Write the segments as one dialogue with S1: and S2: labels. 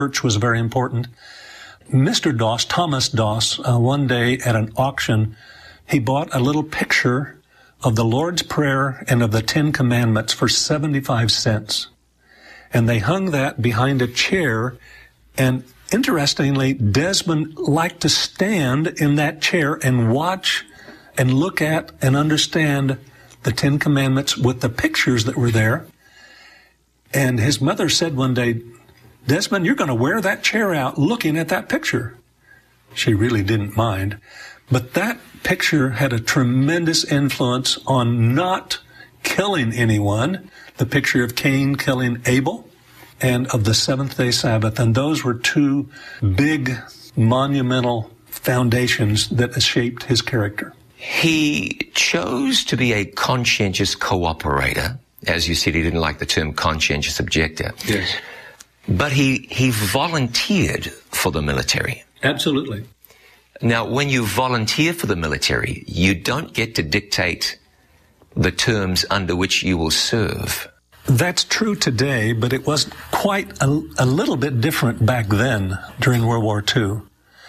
S1: church was very important. Mr. Doss, Thomas Doss, one day at an auction, he bought a little picture of the Lord's Prayer and of the Ten Commandments for 75 cents. And they hung that behind a chair, and interestingly, Desmond liked to stand in that chair and watch and look at and understand the Ten Commandments with the pictures that were there. And his mother said one day, "Desmond, you're going to wear that chair out looking at that picture." She really didn't mind. But that picture had a tremendous influence on not killing anyone. The picture of Cain killing Abel and of the seventh-day Sabbath. And those were two big, monumental foundations that shaped his character.
S2: He chose to be a conscientious cooperator. As you said, he didn't like the term conscientious objector.
S1: Yes.
S2: But he volunteered for the military.
S1: Absolutely.
S2: Now, when you volunteer for the military, you don't get to dictate the terms under which you will serve.
S1: That's true today, but it was quite a little bit different back then during World War II.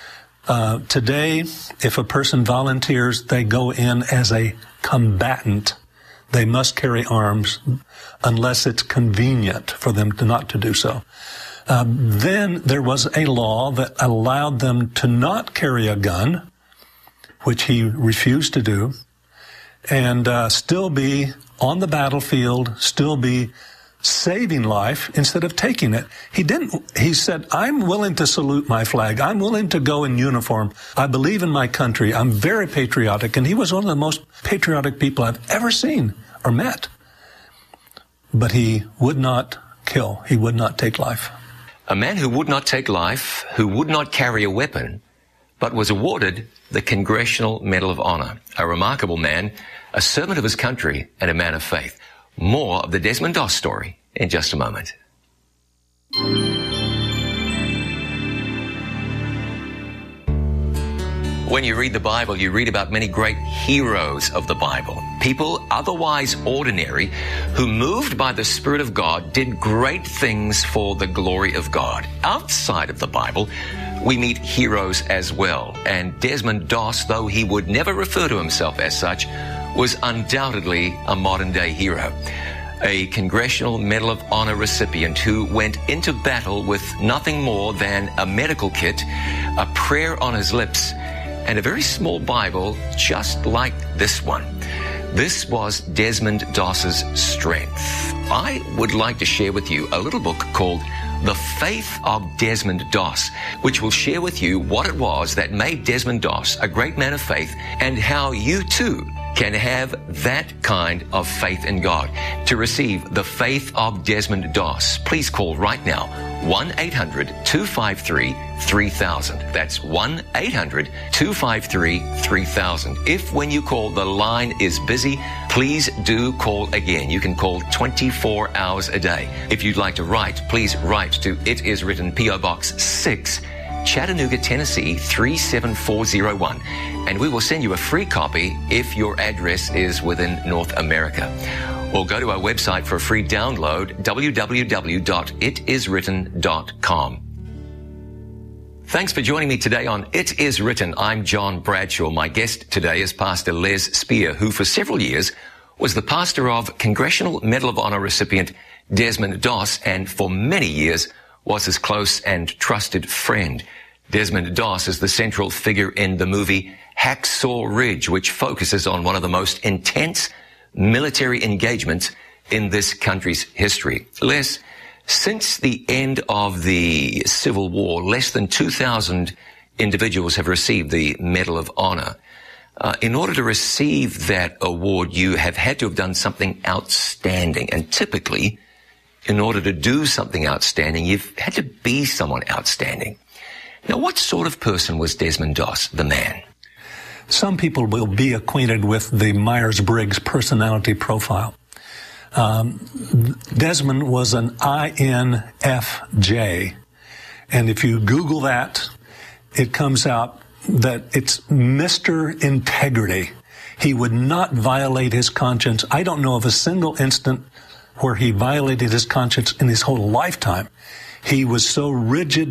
S1: Today, if a person volunteers, they go in as a combatant. They must carry arms unless it's convenient for them not to do so. Then there was a law that allowed them to not carry a gun, which he refused to do, and still be on the battlefield, still be saving life instead of taking it. He said, "I'm willing to salute my flag. I'm willing to go in uniform. I believe in my country. I'm very patriotic." And he was one of the most patriotic people I've ever seen or met. But he would not kill. He would not take life.
S2: A man who would not take life, who would not carry a weapon, but was awarded the Congressional Medal of Honor. A remarkable man, a servant of his country, and a man of faith. More of the Desmond Doss story in just a moment. When you read the Bible, you read about many great heroes of the Bible. People otherwise ordinary who, moved by the Spirit of God, did great things for the glory of God. Outside of the Bible, we meet heroes as well. And Desmond Doss, though he would never refer to himself as such, was undoubtedly a modern-day hero. A Congressional Medal of Honor recipient who went into battle with nothing more than a medical kit, a prayer on his lips, and a very small Bible just like this one. This was Desmond Doss's strength. I would like to share with you a little book called The Faith of Desmond Doss, which will share with you what it was that made Desmond Doss a great man of faith and how you too can have that kind of faith in God. To receive The Faith of Desmond Doss, please call right now, 1-800-253-3000. That's 1-800-253-3000. If when you call the line is busy, please do call again. You can call 24 hours a day. If you'd like to write, please write to It Is Written, P.O. Box 6, Chattanooga, Tennessee 37401, and we will send you a free copy if your address is within North America. Or go to our website for a free download, www.itiswritten.com. Thanks for joining me today on It Is Written. I'm John Bradshaw. My guest today is Pastor Les Spear, who for several years was the pastor of Congressional Medal of Honor recipient Desmond Doss, and for many years was his close and trusted friend. Desmond Doss is the central figure in the movie Hacksaw Ridge, which focuses on one of the most intense military engagements in this country's history. Les, since the end of the Civil War, less than 2,000 individuals have received the Medal of Honor. In order to receive that award, you have had to have done something outstanding, and typically, in order to do something outstanding, you've had to be someone outstanding. Now, what sort of person was Desmond Doss, the man?
S1: Some people will be acquainted with the Myers-Briggs personality profile. Desmond was an INFJ. And if you Google that, it comes out that it's Mr. Integrity. He would not violate his conscience. I don't know of a single instant where he violated his conscience in his whole lifetime. He was so rigid